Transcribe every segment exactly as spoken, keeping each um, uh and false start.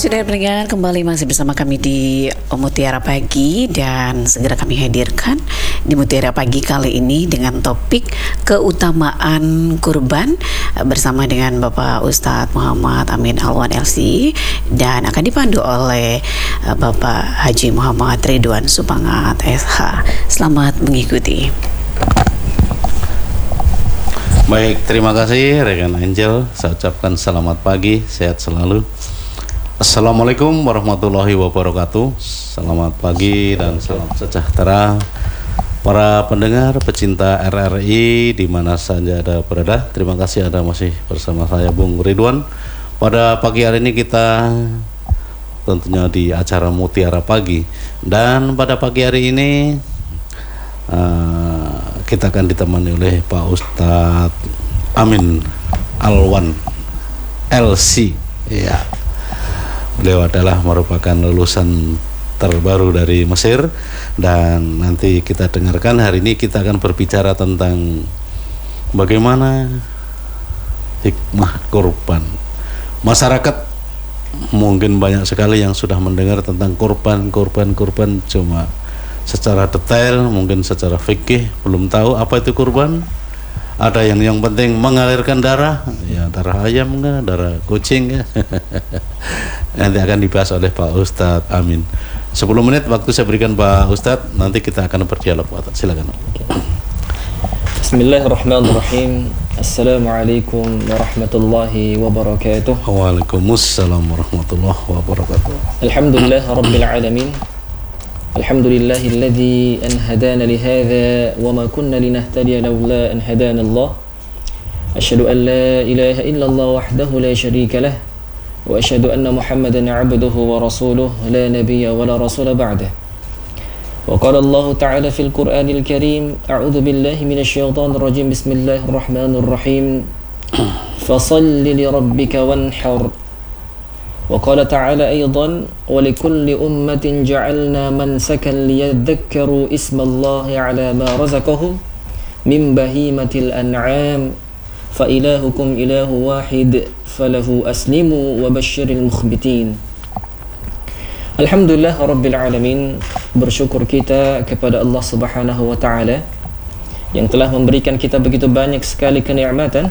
Sudah pendengar, kembali masih bersama kami di Mutiara Pagi, dan segera kami hadirkan di Mutiara Pagi kali ini dengan topik keutamaan kurban bersama dengan Bapak Ustadz Muhammad Amin Alwan L C, dan akan dipandu oleh Bapak Haji Muhammad Ridwan Supangat S H. Selamat mengikuti. Baik, terima kasih rekan Angel. Saya ucapkan selamat pagi, sehat selalu. Assalamualaikum warahmatullahi wabarakatuh. Selamat pagi dan salam sejahtera para pendengar pecinta R R I di mana saja ada berada. Terima kasih ada masih bersama saya Bung Ridwan. Pada pagi hari ini kita tentunya di acara Mutiara Pagi, dan pada pagi hari ini uh, kita akan ditemani oleh Pak Ustadz Amin Alwan L C. Ya. Beliau adalah merupakan lulusan terbaru dari Mesir, dan nanti kita dengarkan. Hari ini kita akan berbicara tentang bagaimana hikmah kurban. Masyarakat mungkin banyak sekali yang sudah mendengar tentang kurban, kurban, kurban, cuma secara detail, mungkin secara fikih belum tahu apa itu kurban. Ada yang yang penting mengalirkan darah, ya darah ayam enggak, darah kucing enggak. Nanti akan dibahas oleh Pak Ustadz Amin. sepuluh menit waktu saya berikan Pak Ustadz, nanti kita akan berdialog. Silakan. Bismillahirrahmanirrahim. Assalamualaikum warahmatullahi wabarakatuh. Waalaikumsalam warahmatullahi wabarakatuh. Alhamdulillah rabbil alamin. Alhamdulillahilladzi an hadana li hadza wa ma kunna linahtadiya laula an hadana Allah. Asyhadu an la ilaha illallah wahdahu la syarika lah, wa asyhadu anna Muhammadan 'abduhu wa rasuluhu la nabiyya wa la rasula ba'dah. Wa qala Allah ta'ala fil Qur'anil Karim, a'udzu billahi minasy syaithanir rajim. Bismillahirrahmanirrahim. Fashalli li rabbika wanhar. وقال تعالى أيضا ولكل أمة جعلنا منسكا ليذكروا اسم الله على ما رزقهم من بهيمة الأنعام فإلهكم إله واحد فله أسلموا وبشر المخبتين. Alhamdulillah Rabbil Alamin. Bersyukur kita kepada Allah Subhanahu wa Ta'ala yang telah memberikan kita begitu banyak sekali kenikmatan,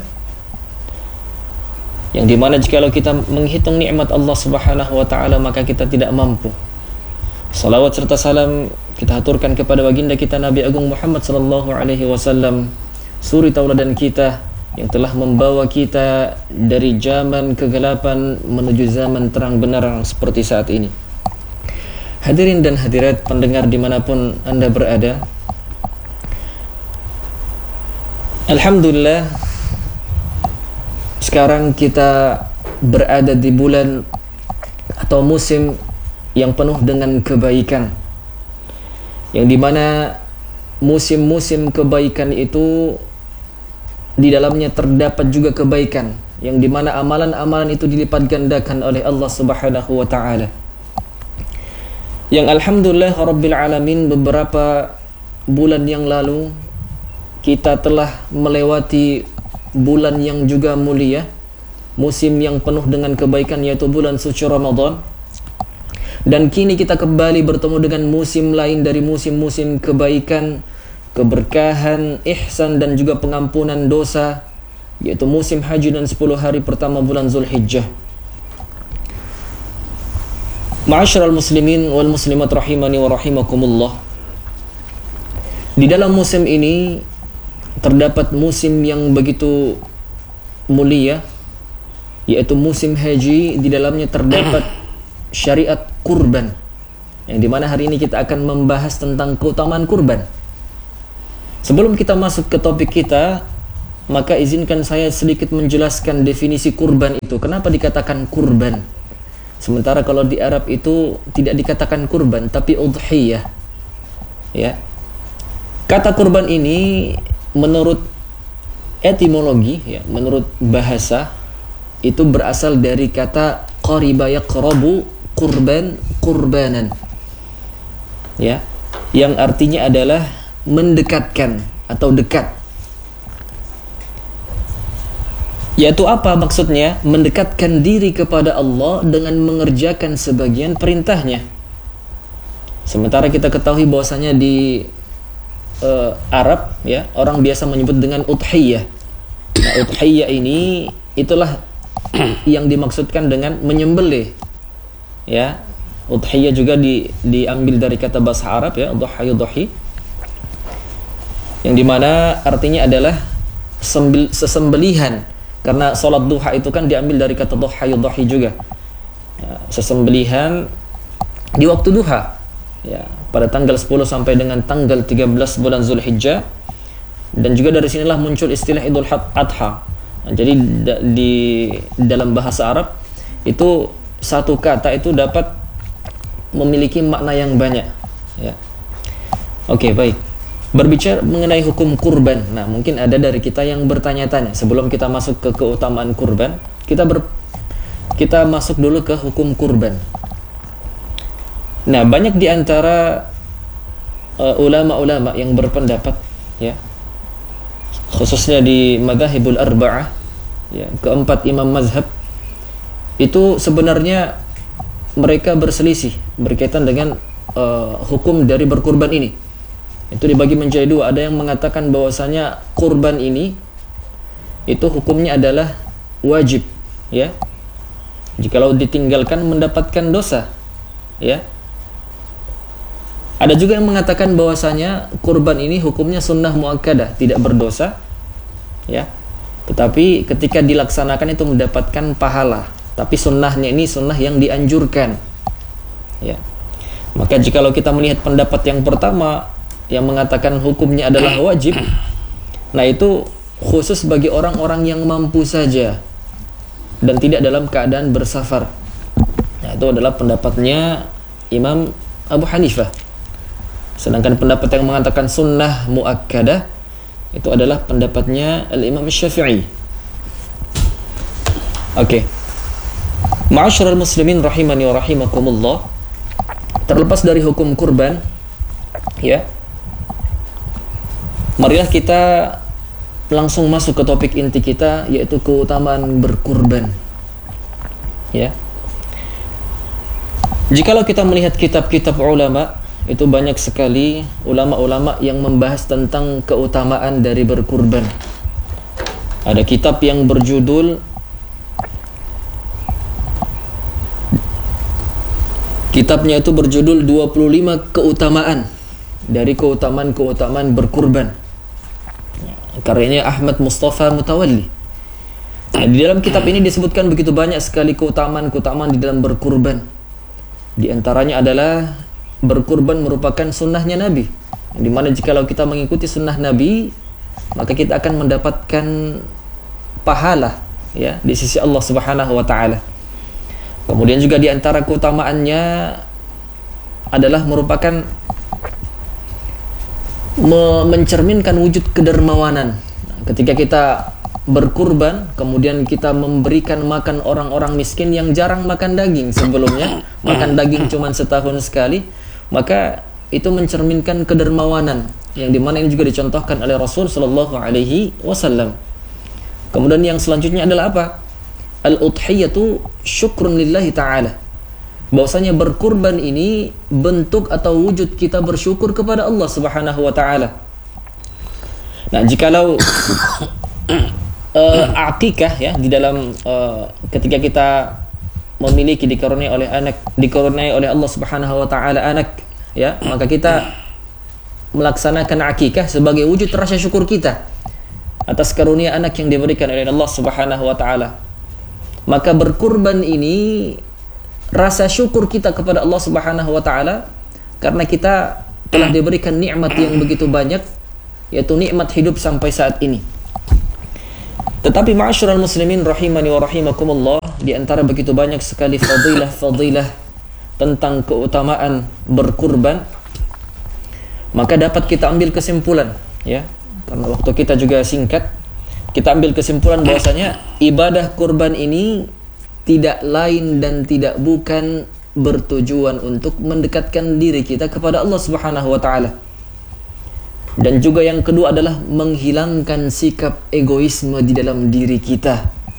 yang dimana jikalau kita menghitung nikmat Allah Subhanahu wa Ta'ala maka kita tidak mampu. Salawat serta salam kita haturkan kepada baginda kita Nabi Agung Muhammad sallallahu alaihi wasallam, suri tauladan kita yang telah membawa kita dari zaman kegelapan menuju zaman terang benderang seperti saat ini. Hadirin dan hadirat pendengar dimanapun Anda berada, alhamdulillah sekarang kita berada di bulan atau musim yang penuh dengan kebaikan, yang dimana musim-musim kebaikan itu di dalamnya terdapat juga kebaikan, yang dimana amalan-amalan itu dilipat gandakan oleh Allah Subhanahu wa Ta'ala. Yang alhamdulillah Rabbil Alamin, beberapa bulan yang lalu kita telah melewati bulan yang juga mulia, musim yang penuh dengan kebaikan, yaitu bulan suci Ramadan. Dan kini kita kembali bertemu dengan musim lain dari musim-musim kebaikan, keberkahan, ihsan dan juga pengampunan dosa, yaitu musim haji dan sepuluh hari pertama bulan Zulhijjah. Ma'asyiral muslimin wal muslimat rahimani wa rahimakumullah. Di dalam musim ini terdapat musim yang begitu mulia, yaitu musim haji. Di dalamnya terdapat syariat kurban, yang dimana hari ini kita akan membahas tentang keutamaan kurban. Sebelum kita masuk ke topik kita, maka izinkan saya sedikit menjelaskan definisi kurban itu. Kenapa dikatakan kurban? Sementara kalau di Arab itu tidak dikatakan kurban, tapi udhiyah. Ya. Kata kurban ini menurut etimologi, ya, menurut bahasa, itu berasal dari kata qariba yaqrabu qurban qurbanan, ya, yang artinya adalah mendekatkan atau dekat. Yaitu apa maksudnya? Mendekatkan diri kepada Allah dengan mengerjakan sebagian perintahnya. Sementara kita ketahui bahwasanya di uh, Arab ya, orang biasa menyebut dengan udhiyah. Nah, udhiyah ini itulah yang dimaksudkan dengan menyembelih. Ya, udhiyah juga di, diambil dari kata bahasa Arab ya, udhiyah yudhi. Yang dimana artinya adalah sembil, sesembelihan. Karena sholat duha itu kan diambil dari kata duha yudhi juga. Ya, sesembelihan di waktu duha. Ya, pada tanggal sepuluh sampai dengan tanggal tiga belas bulan Zulhijjah. Dan juga dari sinilah muncul istilah Idul Adha. Nah, jadi da, di dalam bahasa Arab itu satu kata itu dapat memiliki makna yang banyak. Ya. Oke, baik. Berbicara mengenai hukum kurban. Nah, mungkin ada dari kita yang bertanya-tanya. Sebelum kita masuk ke keutamaan kurban, kita ber, kita masuk dulu ke hukum kurban. Nah, banyak di antara uh, ulama-ulama yang berpendapat ya, khususnya di madzhabul arba'ah ya, keempat imam mazhab itu sebenarnya mereka berselisih berkaitan dengan uh, hukum dari berkurban ini. Itu dibagi menjadi dua. Ada yang mengatakan bahwasanya kurban ini itu hukumnya adalah wajib ya, jikalau ditinggalkan mendapatkan dosa ya. Ada juga yang mengatakan bahwasanya kurban ini hukumnya sunnah muakkadah, tidak berdosa ya, tetapi ketika dilaksanakan itu mendapatkan pahala, tapi sunnahnya ini sunnah yang dianjurkan ya. Maka jikalau kita melihat pendapat yang pertama yang mengatakan hukumnya adalah wajib, nah itu khusus bagi orang-orang yang mampu saja dan tidak dalam keadaan bersafar. Nah, itu adalah pendapatnya Imam Abu Hanifah. Sedangkan pendapat yang mengatakan sunnah muakkadah itu adalah pendapatnya Al-Imam Syafi'i. Oke. Ma'asyiral muslimin rahimani wa rahimakumullah. Terlepas dari hukum kurban ya, marilah kita langsung masuk ke topik inti kita, yaitu keutamaan berkurban ya. Jikalau kita melihat kitab-kitab ulama, itu banyak sekali ulama-ulama yang membahas tentang keutamaan dari berkurban. Ada kitab yang berjudul Kitabnya itu berjudul dua puluh lima keutamaan dari keutamaan-keutamaan berkurban. Karyanya Ahmad Mustafa Mutawalli. Nah, di dalam kitab ini disebutkan begitu banyak sekali keutamaan-keutamaan di dalam berkurban. Di antaranya adalah berkurban merupakan sunnahnya Nabi, di mana jikalau kita mengikuti sunnah Nabi, maka kita akan mendapatkan pahala ya di sisi Allah Subhanahu wa taala. Kemudian juga di antara keutamaannya adalah merupakan me- mencerminkan wujud kedermawanan. Ketika kita berkurban, kemudian kita memberikan makan orang-orang miskin yang jarang makan daging sebelumnya, makan daging cuma setahun sekali, maka itu mencerminkan kedermawanan, yang dimana ini juga dicontohkan oleh Rasul Sallallahu Alaihi Wasallam. Kemudian yang selanjutnya adalah apa? Al-udhiyatu syukrun lillahi ta'ala. Bahwasanya berkurban ini bentuk atau wujud kita bersyukur kepada Allah Subhanahu wa taala. Nah, jikalau uh, akikah ya, di dalam uh, ketika kita memiliki dikaruniai oleh anak, dikaruniai oleh Allah Subhanahu wa taala anak ya, maka kita melaksanakan akikah sebagai wujud rasa syukur kita atas karunia anak yang diberikan oleh Allah Subhanahu wa taala. Maka berkurban ini rasa syukur kita kepada Allah Subhanahu wa taala karena kita telah diberikan nikmat yang begitu banyak, yaitu nikmat hidup sampai saat ini. Tetapi ma'asyiral muslimin rahimani wa rahimakumullah, di antara begitu banyak sekali fadilah-fadilah tentang keutamaan berkurban, maka dapat kita ambil kesimpulan ya, karena waktu kita juga singkat. Kita ambil kesimpulan bahwasanya ibadah kurban ini tidak lain dan tidak bukan bertujuan untuk mendekatkan diri kita kepada Allah Subhanahu wa taala. Dan juga yang kedua adalah menghilangkan sikap egoisme di dalam diri kita.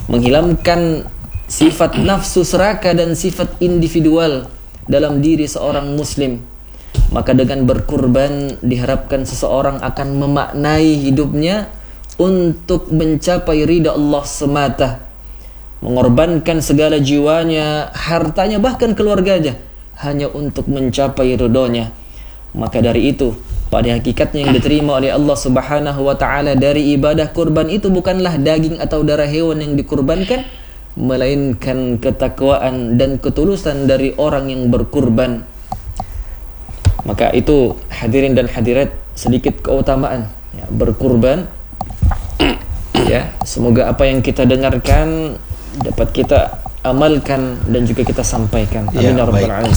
menghilangkan sifat nafsu serakah dan sifat individual dalam diri seorang muslim. Maka dengan berkurban diharapkan seseorang akan memaknai hidupnya untuk mencapai ridha Allah semata, mengorbankan segala jiwanya, hartanya, bahkan keluarganya hanya untuk mencapai ridhonya. Maka dari itu, pada hakikatnya yang diterima oleh Allah Subhanahu wa taala dari ibadah kurban itu bukanlah daging atau darah hewan yang dikurbankan, melainkan ketakwaan dan ketulusan dari orang yang berkurban. Maka itu hadirin dan hadirat sedikit keutamaan ya, berkurban. Ya, semoga apa yang kita dengarkan dapat kita amalkan dan juga kita sampaikan. Amin ya rabbal alamin.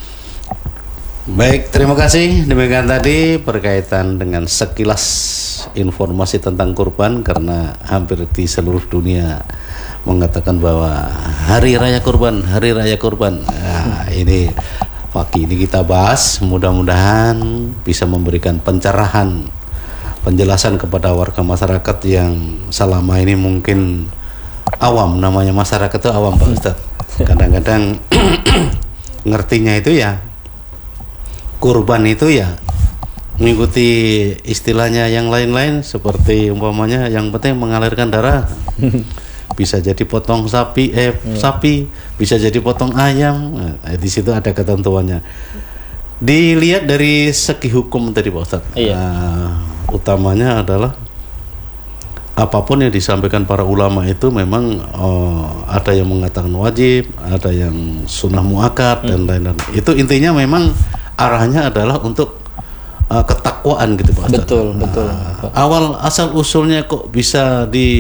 Baik, terima kasih. Demikian tadi berkaitan dengan sekilas informasi tentang kurban, karena hampir di seluruh dunia mengatakan bahwa hari raya kurban, hari raya kurban. Nah, ini pagi ini kita bahas, mudah-mudahan bisa memberikan pencerahan, penjelasan kepada warga masyarakat yang selama ini mungkin awam. Namanya masyarakat itu awam, Pak Ustadz. Kadang-kadang ngertinya itu ya kurban itu ya mengikuti istilahnya yang lain-lain, seperti umpamanya yang penting mengalirkan darah. Bisa jadi potong sapi, eh hmm. sapi, bisa jadi potong ayam. Nah, di situ ada ketentuannya. Dilihat dari segi hukum tadi Pak Ustadz, iya. Nah, utamanya adalah apapun yang disampaikan para ulama itu memang oh, ada yang mengatakan wajib, ada yang sunnah muakkad hmm. dan lain-lain. Itu intinya memang arahnya adalah untuk uh, ketakwaan gitu Pak Ustadz. Betul, betul. Nah, awal asal usulnya kok bisa di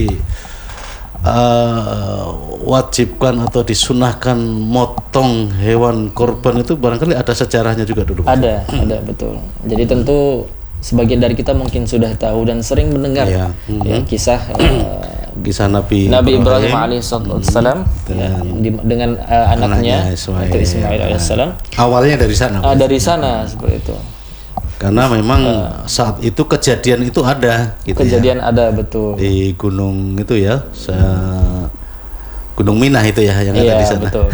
uh, wajibkan atau disunahkan motong hewan korban itu barangkali ada sejarahnya juga dulu. Ada, ada betul. Jadi tentu sebagian dari kita mungkin sudah tahu dan sering mendengar ya, mm-hmm. ya kisah uh, kisah Nabi Nabi Ibrahim, Ibrahim alaihissalam mm-hmm. ya, di, dengan uh, anaknya, anaknya Ismail, Ismail alaihissalam. Awalnya dari sana. Uh, dari sana seperti itu. Karena memang uh, saat itu kejadian itu ada. Gitu kejadian ya. ada betul. Di gunung itu ya, se Gunung Minah itu ya yang iya, ada di sana. Betul.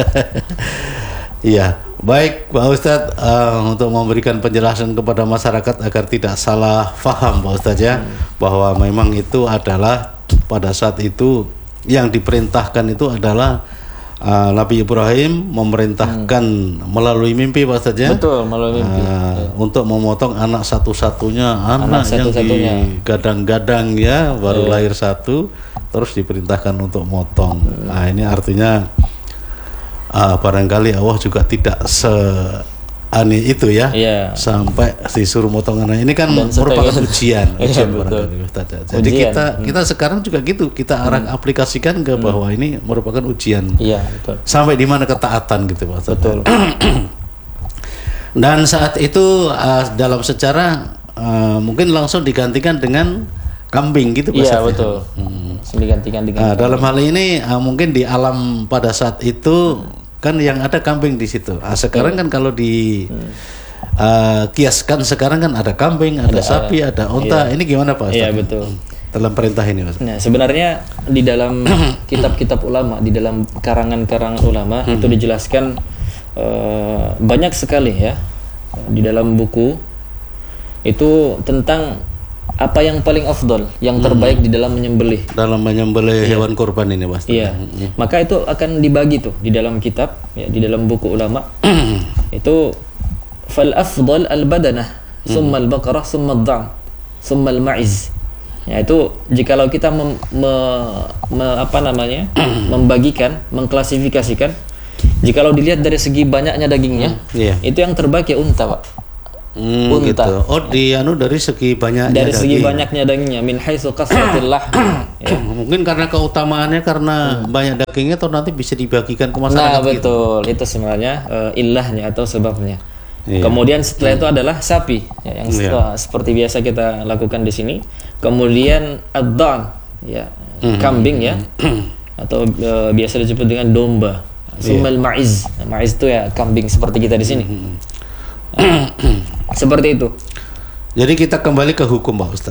Iya. Baik Pak Ustadz, uh, untuk memberikan penjelasan kepada masyarakat agar tidak salah faham Pak Ustadz ya, hmm. bahwa memang itu adalah pada saat itu yang diperintahkan itu adalah uh, Nabi Ibrahim memerintahkan hmm. melalui mimpi Pak Ustadz ya. Betul, melalui mimpi. Uh, ya. Untuk memotong anak satu-satunya anak, anak satu yang digadang-gadang ya, baru yeah. lahir satu, terus diperintahkan untuk motong. Hmm. Nah ini artinya Uh, barangkali Allah juga tidak seaneh itu ya, yeah. sampai disuruh motong anak. Ini kan dan merupakan ujian, ujian barangkali Ustaz. Jadi ujian. kita hmm. kita sekarang juga gitu, kita arah hmm. aplikasikan ke bahwa hmm. ini merupakan ujian. Iya, betul. Sampai di mana ketaatan gitu Pak Ustaz. Betul. Dan saat itu uh, dalam sejarah uh, mungkin langsung digantikan dengan kambing gitu Pak. Iya betul. Hmm. Digantikan dengan. Nah, dalam hal ini uh, mungkin di alam pada saat itu hmm. kan yang ada kambing di situ. Nah, sekarang hmm. kan kalau di hmm. uh, kiaskan sekarang kan ada kambing, ada, ada sapi, ada unta. Iya. Ini gimana Pak Ustaz? Iya betul. Dalam perintah ini Pak. Nah sebenarnya di dalam kitab-kitab ulama, di dalam karangan-karangan ulama hmm. itu dijelaskan uh, banyak sekali ya di dalam buku itu tentang apa yang paling afdal, yang terbaik hmm. di dalam menyembelih. Dalam menyembelih iya. hewan kurban ini pasti. Iya. Hmm. Maka itu akan dibagi tuh di dalam kitab, ya, di dalam buku ulama. Itu fal afdal al badanah, summa al baqarah, summa al dham, summa al ma'iz. Ya itu jikalau kita mem, me, me, apa namanya? membagikan, mengklasifikasikan, jikalau dilihat dari segi banyaknya dagingnya, hmm. yeah. itu yang terbaik ya unta, Pak. Hmm, unta. Gitu. Oh, di anu dari segi banyaknya dari daging. segi banyaknya dagingnya min haitsu kasratil lahm. Ya. Mungkin karena keutamaannya karena hmm. banyak dagingnya atau nanti bisa dibagikan ke masyarakat. Nah, betul. Gitu. Itu sebenarnya uh, ilahnya atau sebabnya. Iya. Kemudian setelah hmm. itu adalah sapi ya, yang setelah, iya. seperti biasa kita lakukan di sini. Kemudian ad-dhan ya, hmm. kambing ya. atau uh, biasa disebut dengan domba. Summal iya. ma'iz. Ma'iz itu ya kambing seperti kita di sini. Hmm. Seperti itu. Jadi kita kembali ke hukum Pak Ustadz.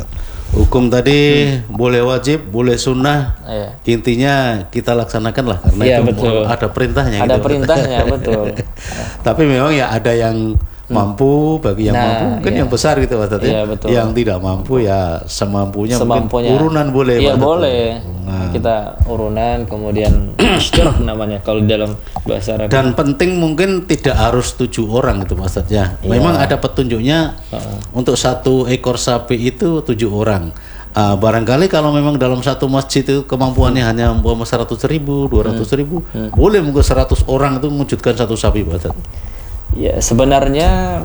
Hukum tadi hmm. boleh wajib, boleh sunnah. Iya. Intinya kita laksanakan lah karena Iya, itu betul. ada perintahnya. Ada gitu. perintahnya, betul. Tapi memang ya ada yang mampu, bagi yang Nah, mampu mungkin iya. yang besar gitu Pak Ustadz ya. Iya, betul. Yang tidak mampu ya semampunya, Semampunya. mungkin urunan boleh. Iya, Pak Ustadz. boleh. Nah. Kita urunan, kemudian ishtirak namanya kalau di dalam bahasa Arab. Dan penting mungkin tidak harus tujuh orang gitu Pak Ustadz ya. Iya. Memang ada petunjuknya Uh-uh. untuk satu ekor sapi itu tujuh orang. Uh, barangkali kalau memang dalam satu masjid itu kemampuannya Hmm. hanya umpama seratus ribu, dua ratus ribu, hmm. boleh mungkin seratus orang itu mewujudkan satu sapi Pak Ustadz. Ya, sebenarnya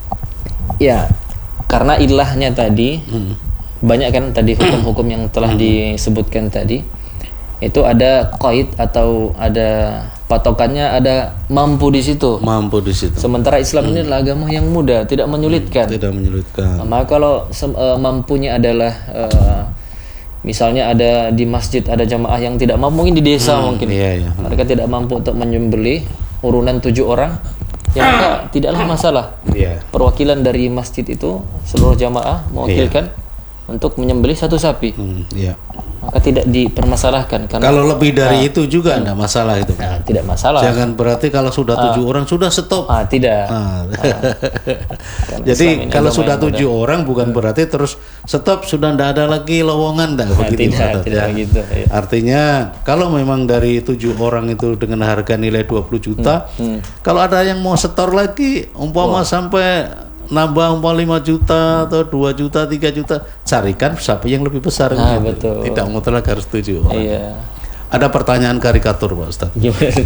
ya karena ilahnya tadi Hmm. banyak kan tadi hukum-hukum yang telah disebutkan tadi itu ada qaid atau ada patokannya, ada mampu di situ. Mampu di situ. Sementara Islam ini adalah agama yang mudah, tidak menyulitkan. Tidak menyulitkan. Maka kalau sem- uh, mampunya adalah uh, misalnya ada di masjid ada jamaah yang tidak mampu, mungkin di desa Hmm, mungkin iya, iya. mereka tidak mampu untuk menyembelih urunan tujuh orang, ya maka tidaklah masalah. Iya. Perwakilan dari masjid itu seluruh jamaah mewakilkan untuk menyembelih satu sapi, Hmm, iya. maka tidak dipermasalahkan karena Kalau lebih dari itu juga enggak masalah itu Pak. nah, tidak masalah. Jangan berarti kalau sudah tujuh orang sudah stop. Ah, tidak. Ah. Karena Islam Jadi ini kalau agama sudah yang tujuh orang bukan berarti terus stop, sudah tidak ada lagi lowongan, tidak begitu tidak, Ustadz, tidak ya. begitu, iya. Artinya kalau memang dari tujuh orang itu dengan harga nilai dua puluh juta, hmm. kalau ada yang mau setor lagi umpama sampai nambah umpama lima juta atau dua juta, tiga juta, carikan sapi yang lebih besar. Ah, gitu. betul. Tidak mutlak harus tujuh orang. Iya. Ada pertanyaan karikatur Pak Ustadz. Gimana?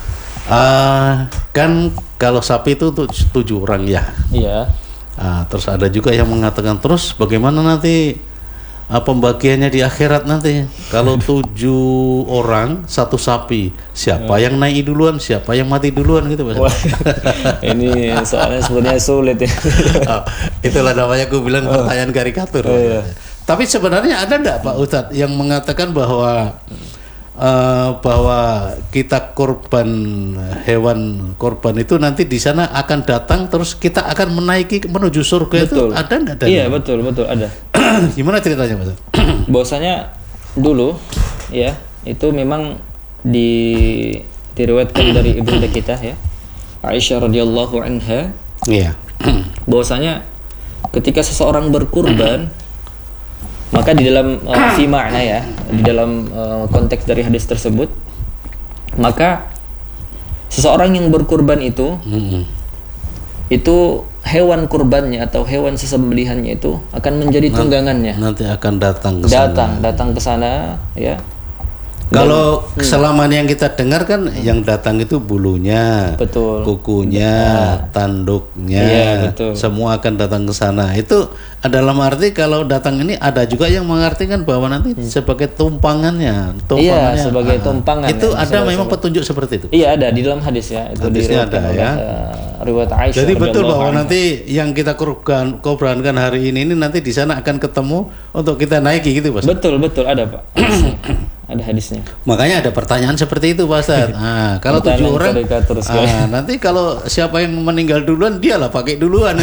Ah, kan kalau sapi itu tuh tujuh orang ya. Iya. Ah, terus ada juga yang mengatakan terus bagaimana nanti ah, pembagiannya di akhirat nanti? Kalau tujuh orang satu sapi, siapa yang naik duluan, siapa yang mati duluan gitu Pak? Wah, ini soalnya sebenarnya sulit ya. Oh, itulah namanya aku bilang pertanyaan karikatur. Oh, iya. Tapi sebenarnya ada enggak Pak Ustadz yang mengatakan bahwa uh, bahwa kita korban hewan korban itu nanti di sana akan datang terus kita akan menaiki menuju surga? Betul. Itu ada enggak? Iya, betul, betul ada. Gimana ceritanya Pak? Bahwasanya dulu ya, itu memang di diriwayatkan dari ibunda kita ya, Aisyah radhiyallahu anha, Iya. bahwasanya ketika seseorang berkurban, maka di dalam uh, fi makna ya, di dalam uh, konteks dari hadis tersebut, maka seseorang yang berkurban itu Mm-mm. itu hewan kurbannya atau hewan sesembelihannya itu akan menjadi tunggangannya. Nanti akan datang ke sana. Datang, datang ke sana ya. Kalau selama ini yang kita dengar kan yang datang itu bulunya, Betul. kukunya, tanduknya, Iya, betul. semua akan datang ke sana. Itu dalam arti kalau datang ini ada juga yang mengartikan bahwa nanti sebagai tumpangannya, tumpangannya. Iya, sebagai Ah, tumpangan Itu ya, ada saudara memang semua. petunjuk seperti itu. Iya, ada di dalam hadis ya. Itu Hadisnya diriwayatkan ada, oleh, ya. uh, riwayat Aisyah. Jadi betul radhiyallahu bahwa anha. nanti yang kita korban, korbankan hari ini ini nanti di sana akan ketemu untuk kita naiki gitu Pak. Betul, betul ada, Pak. Ada hadisnya. Makanya ada pertanyaan seperti itu Pak Ustadz. Nah, kalau Pertanyaan tujuh orang, karikatur sekali. ah, nanti kalau siapa yang meninggal duluan dia lah pakai duluan.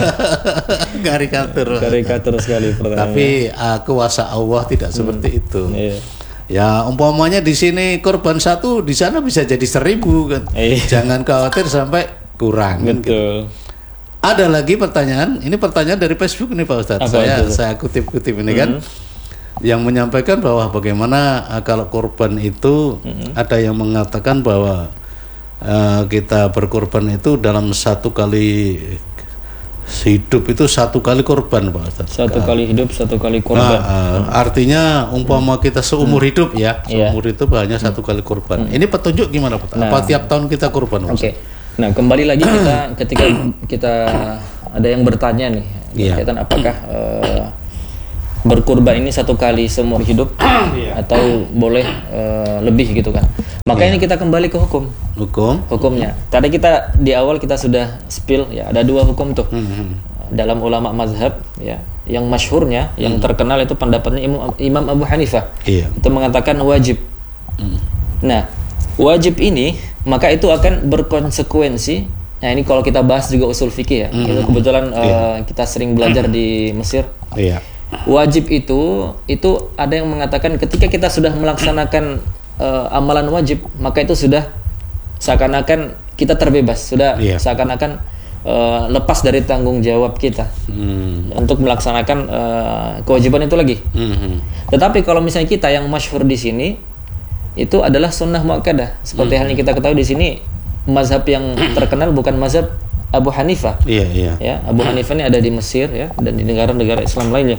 Karikatur. Karikatur sekali pertanyaannya. Tapi ah, kuasa Allah tidak seperti itu. Iya. Ya umpamanya di sini korban satu, di sana bisa jadi seribu kan. Iya. Jangan khawatir sampai kurang. Kan, gitu. Betul. Ada lagi pertanyaan. Ini pertanyaan dari Facebook nih Pak Ustadz. Apa Saya itu? saya kutip-kutip ini kan. Yang menyampaikan bahwa bagaimana uh, kalau korban itu Mm-hmm. ada yang mengatakan bahwa uh, kita berkorban itu dalam satu kali hidup itu satu kali korban Pak Ustadz. Satu kali hidup, satu kali korban. Nah, uh, artinya umpama kita seumur hidup ya, Iya. seumur hidup hanya satu kali korban. Ini petunjuk gimana Pak? Nah. Apa tiap tahun kita korban? Pak Oke. Ustadz? Nah, kembali lagi kita ketika kita ada yang bertanya nih, Iya. berkaitan apakah eh, berkurban ini satu kali seumur hidup atau boleh eh, lebih gitu kan. Maka ini kita kembali ke hukum. Hukum? Hukumnya. Tadi kita di awal kita sudah spill ya, ada dua hukum tuh. Dalam ulama mazhab ya, yang masyhurnya, yang terkenal itu pendapatnya Imam, Imam Abu Hanifah. Iya. Itu mengatakan wajib. Nah, wajib ini maka itu akan berkonsekuensi. Nah, ini kalau kita bahas juga usul fikih ya. Itu kebetulan eh, kita sering belajar di Mesir. Iya. wajib itu itu ada yang mengatakan ketika kita sudah melaksanakan uh, amalan wajib, maka itu sudah seakan-akan kita terbebas, sudah Iya. seakan-akan uh, lepas dari tanggung jawab kita Hmm. untuk melaksanakan uh, kewajiban itu lagi. Hmm. Tetapi kalau misalnya kita yang masyhur di sini itu adalah sunnah muakkadah. Seperti halnya kita ketahui di sini mazhab yang terkenal bukan mazhab Abu Hanifah. Iya, iya. Ya, Abu Hanifah ini ada di Mesir ya dan di negara-negara Islam lainnya.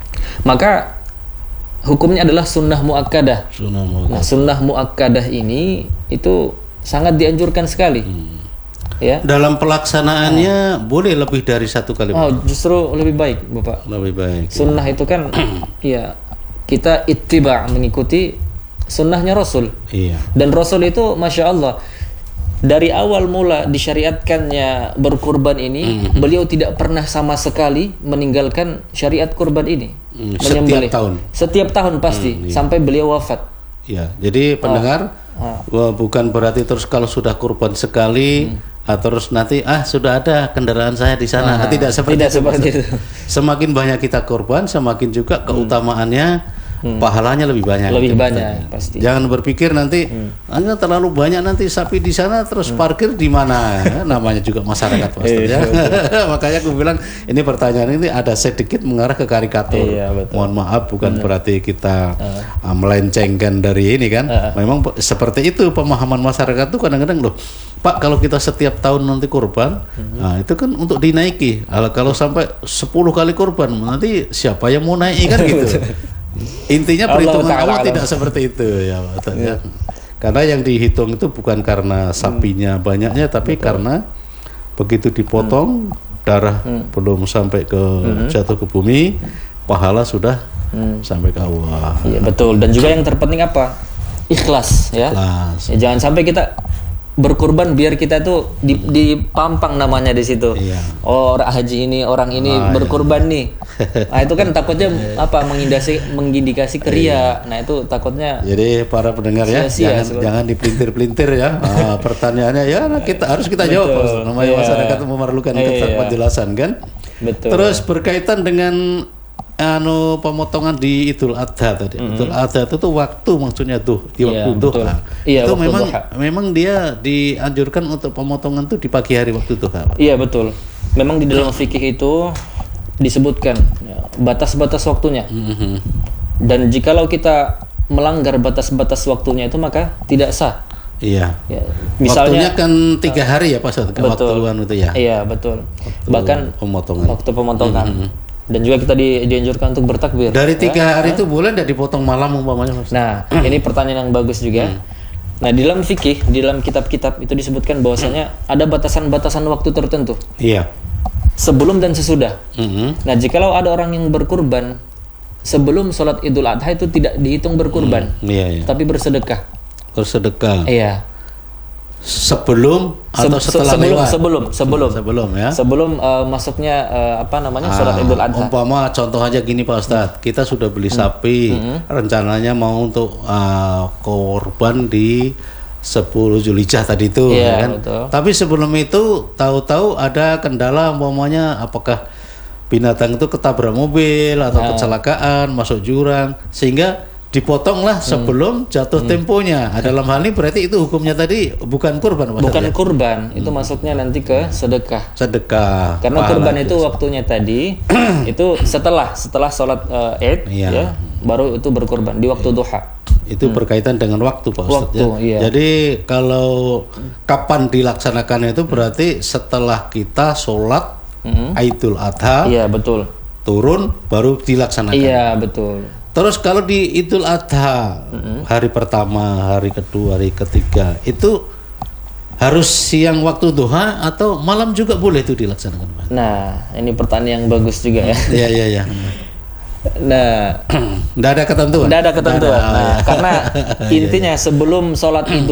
Maka hukumnya adalah sunnah muakkadah. Sunnah muakkadah. Nah, sunnah muakkadah ini itu sangat dianjurkan sekali. Hmm. Ya. Dalam pelaksanaannya boleh lebih dari satu kali. Oh, justru lebih baik, Bapak. Lebih baik. Sunnah itu kan ya kita ittiba, mengikuti sunnahnya Rasul. Iya. Dan Rasul itu Masya Allah dari awal mula disyariatkannya berkurban ini, mm-hmm. beliau tidak pernah sama sekali meninggalkan syariat kurban ini. Mm, menyembelih. Setiap tahun. Setiap tahun pasti Mm, iya. sampai beliau wafat. Ya, jadi pendengar Ah. wah, bukan berarti terus kalau sudah kurban sekali Hmm. ah, terus nanti ah sudah ada kendaraan saya di sana. Ah, tidak seperti tidak itu. seperti maksud. itu. Semakin banyak kita kurban, semakin juga keutamaannya Hmm. pahalanya lebih banyak. Lebih Itu banyak maksudnya. pasti. Jangan berpikir nanti hanya terlalu banyak nanti sapi di sana terus parkir di mana. Ya, namanya juga masyarakat pasti ya. Makanya aku bilang ini pertanyaan ini ada sedikit mengarah ke karikatur. Iya, betul. Mohon maaf bukan berarti kita uh, melencengkan dari ini kan. Uh. Memang pe- seperti itu pemahaman masyarakat tuh kadang-kadang loh. Pak, kalau kita setiap tahun nanti kurban, nah itu kan untuk dinaiki. Kalau kalau sampai sepuluh kali kurban, nanti siapa yang mau naik kan gitu. Intinya Allah perhitungan Ta'ala Allah alam. tidak seperti itu ya, betul, ya. Karena yang dihitung itu bukan karena sapinya banyaknya, tapi karena begitu dipotong darah belum sampai ke jatuh ke bumi, pahala sudah sampai ke Allah. Iya, betul. Dan juga yang terpenting apa? Ikhlas ya. Ikhlas. Ya, jangan sampai kita berkurban biar kita tuh di- dipampang namanya di situ. Iya. Oh, orang haji ini, orang ini Ah, berkurban nih. Nah, itu kan takutnya apa mengindikasi mengindikasi keria. Nah, itu takutnya Jadi para pendengar ya, Sia-sia jangan sebenarnya. jangan dipelintir-pelintir ya. Ah, pertanyaannya ya nah, kita harus kita jawab. Pak. Namanya Iya. masyarakat memerlukan Iya. penjelasan kan. betul. Terus berkaitan dengan anu pemotongan di Idul Adha tadi. Idul Adha itu tuh waktu maksudnya tuh di Iya, waktu betul. duha. Iya, itu waktu memang duha. memang dia dianjurkan untuk pemotongan tuh di pagi hari waktu duha. Pak. Iya, betul. Memang di dalam fikih itu disebutkan ya, batas-batas waktunya. Mhm. Dan jikalau kita melanggar batas-batas waktunya itu maka tidak sah. Iya. Ya, Waktunya misalnya kan tiga hari ya Pak Ustaz, betul. waktu anu itu ya. Iya, betul. Waktu Bahkan pemotongan. waktu pemotongan. Dan juga kita di, dianjurkan untuk bertakbir. Dari ya. tiga hari itu boleh tidak dipotong malam umpamanya Mas? Nah, ini pertanyaan yang bagus juga. Nah, di dalam fikih, di dalam kitab-kitab itu disebutkan bahwasanya ada batasan-batasan waktu tertentu Iya. sebelum dan sesudah. Mhm. Nah, jikalau ada orang yang berkurban sebelum sholat Idul Adha itu tidak dihitung berkurban, Iya, iya. tapi bersedekah. Bersedekah. Iya. Sebelum atau Se- setelah sebelum, lewat? sebelum, sebelum, Sebelum ya. sebelum uh, masuknya uh, apa namanya sholat Ah, Idul Adha. umpama contoh aja gini Pak Ustadz, kita sudah beli sapi, rencananya mau untuk uh, korban di sepuluh Zulhijjah tadi itu, Iya, ya kan? betul. Tapi sebelum itu tahu-tahu ada kendala, umpamanya apakah binatang itu ketabrak mobil atau Ah. kecelakaan, masuk jurang, sehingga dipotonglah sebelum jatuh temponya. Ah, dalam hal ini berarti itu hukumnya tadi bukan kurban, Pak Ustadz, Bukan ya? kurban, itu masuknya nanti ke sedekah. Sedekah. Karena pahala kurban itu biasa. waktunya tadi itu setelah setelah sholat uh, Id Iya. ya, baru itu berkurban di waktu duha. Itu berkaitan dengan waktu Pak Ustadz Waktu, ya. iya. Jadi kalau kapan dilaksanakannya itu berarti setelah kita sholat Mhm. Idul Adha Iya, betul. turun baru dilaksanakan. Iya, betul. Terus kalau di Idul Adha hari pertama, hari kedua, hari ketiga itu harus siang waktu duha atau malam juga boleh itu dilaksanakan Pak? Nah, ini pertanyaan yang bagus juga ya. Iya iya iya. Nah, Nggak ada ketentuan. tidak ada ketentuan. Nggak ada. Nah, karena intinya sebelum sholat Idul